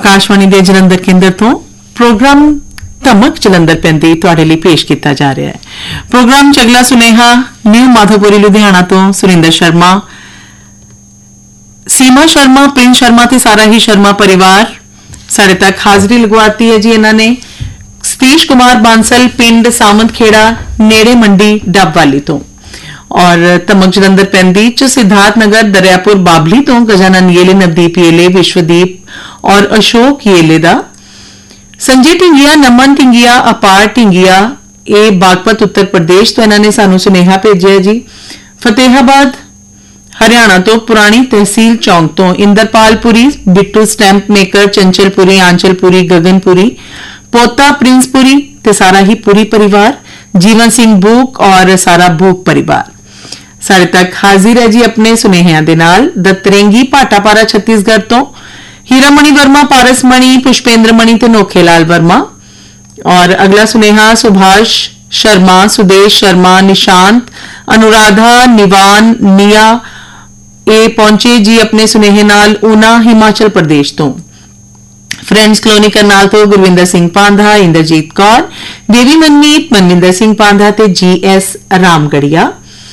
आकाशवाणी के जलंधर केंद्र तो प्रोग्राम धमक जलंधर पैंदी तुहाडे लई पेश किया जा रहा है। प्रोग्राम च अगला सुनेहा न्यू माधोपुरी लुधियाना तो सुरिंदर शर्मा, सीमा शर्मा, प्रिंस शर्मा ते सारा ही शर्मा परिवार साढ़े तक हाजरी लगवाती है जी। इन्होंने सतीश कुमार बांसल पिंड सामंत खेड़ा नेड़े मंडी डबवाली तो और धमक जलंधर पैंदी च सिद्धार्थ नगर दरियापुर बाबली तो गजानन येले, नवदीप येले, विश्वदीप और अशोक येले दा, संजय टिंगिया, नमन टिंगिया, अपार टिंगिया ए बागपत उत्तर प्रदेश तो इन्होंने सानू सुनेहा भेजा जी। फतेहाबाद हरियाणा तो पुरानी तहसील चौंक तो इंदरपालपुरी, बिट्टू स्टैंप मेकर, चंचलपुरी, आंचलपुरी, गगनपुरी, पोता प्रिंसपुरी ते सारा ही पूरी परिवार, जीवन सिंह बूक और सारा बूक परिवार सारे तक हाजिर है जी अपने सुनेहिया दे नाल। दत्तरेंगी भाटापारा छत्तीसगढ़ तो हीरामणि वर्मा, पारसमणि, पुष्पेंद्र मणि ते नोखेलाल वर्मा और अगला सुनेहा सुभाष शर्मा, सुदेश शर्मा, निशांत, अनुराधा, निवान, निया ए पहुंचे जी अपने सुनेहे नाल ऊना हिमाचल प्रदेश तो। फ्रेंड्स कलोनी करनाल तो गुरविंदर सिंह पांधा, इंद्रजीत कौर, देवी मनमीत, मनविंदर सिंह पांधा ते GS रामगढ़िया,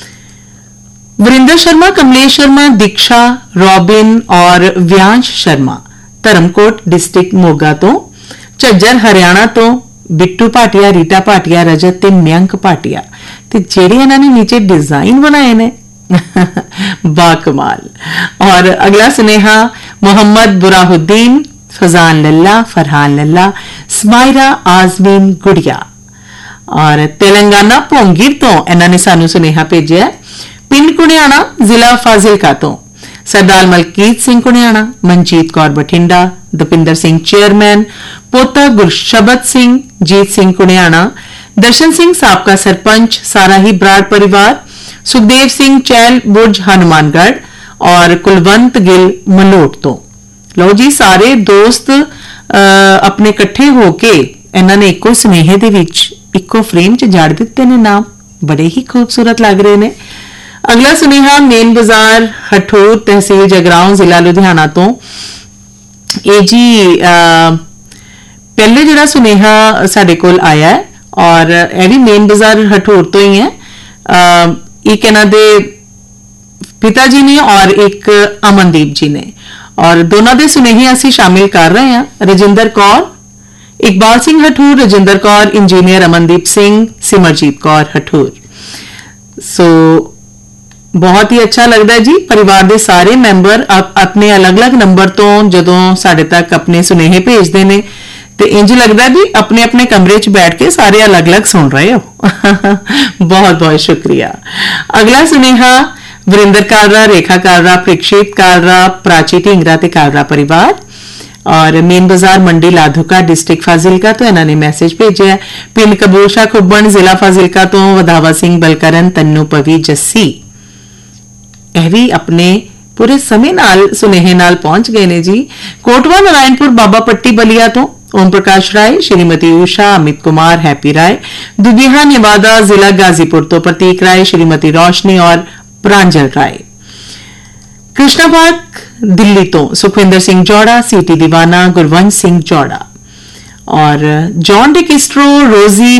वरिंदर शर्मा, कमलेश शर्मा, दीक्षा, रॉबिन और व्यांश शर्मा धर्मकोट डिस्ट्रिक्ट मोगा तो। झज्जर हरियाणा तो बिट्टू भाटिया, रीटा भाटिया, रजत ते मयंक भाटिया ते जेड़े इन्होंने नीचे डिजाइन बनाए ने बाकमाल। और अगला सुनेहा मोहम्मद बुराहुद्दीन, फजान लल्ला, फरहान लल्ला, स्माइरा आजमीन गुड़िया और तेलंगाना भोंगिर तो इन्होंने सानू सुनेहा भेजा। पिंड कुणियाना जिला फाजिलका तो सरदार मलकीत सिंह कुणियाना, मनजीत कौर बठिंडा, दपिंदर सिंह चेयरमैन, पोता गुरशबद सिंह, जीत सिंह कुणियाना, दर्शन सिंह साबका सरपंच, सारा ही ब्राड़ परिवार, सुखदेव सिंह चैल बुर्ज हनुमानगढ़ और कुलवंत गिल मलोट तो। लो जी सारे दोस्त अपने कट्ठे होके इन्होंने इको सुनेहे दे विच इको फ्रेम च जड़ दिते ने नाम, बड़े ही खूबसूरत लग रहे ने। अगला सुनेहा मेन बाजार हठूर तहसील जगराओं जिला लुधियाना तो ये जी पहले जरा सुनेहा साडे कोल आया है और यह भी मेन बाजार हठूर तो ही है। एक इन्हां दे पिता जी ने और एक अमनदीप जी ने और दोनों दे सुनेहे असी शामिल कर रहे हैं। रजिंदर कौर, इकबाल सिंह हठूर, रजिंदर कौर, इंजीनियर अमनदीप सिंह, सिमरजीत कौर हठूर। सो बहुत ही अच्छा लगता है जी परिवार के सारे मैंबर अपने अलग अलग नंबर तो जदों साडे तक अपने सुनेहे भेजते हैं तो इंज लगता भी अपने अपने कमरे च बैठ के सारे अलग अलग सुन रहे हो बहुत बहुत शुक्रिया। अगला सुनेहा वरिंदर कालरा, रेखा कालरा, प्रीक्षित कालरा, प्राची ढींगरा ते कालरा परिवार और मेन बाजार मंडी लाधुका डिस्ट्रिक्ट फाजिलका तो इन्होंने मैसेज भेजा है। पिंड कबूशा खुब्बन जिला फाजिलका तो वधावा सिंह, बलकरन, तन्नू, पवी, जस्सी यह भी अपने पूरे समय नाल सुनेहे नाल पहुंच गए ने जी। कोटवा नारायणपुर बाबा पट्टी बलिया तो ओम प्रकाश राय, श्रीमती उषा, अमित कुमार, हैप्पी राय, दुबिहा नेवादा जिला गाजीपुर तो प्रतीक राय, श्रीमती रोशनी और प्रांजल राय। कृष्णा पार्क दिल्ली तो सुखविंदर सिंह जौड़ा, सीटी दीवाना, गुरवंश सिंह जौड़ा और जॉन डिकिस्ट्रो, रोजी